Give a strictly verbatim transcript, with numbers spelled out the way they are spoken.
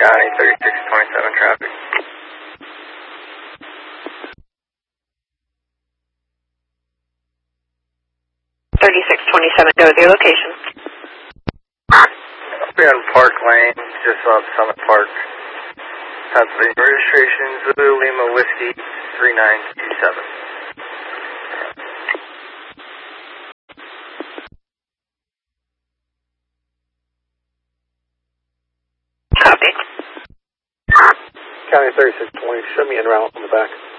County thirty-six twenty-seven traffic. thirty-six twenty-seven, go with your location. We're on Park Lane, just off Summit Park. Pennsylvania registration, Zulu Lima Whiskey three nine two seven. Copy. County thirty-six twenty, show me en route on the back.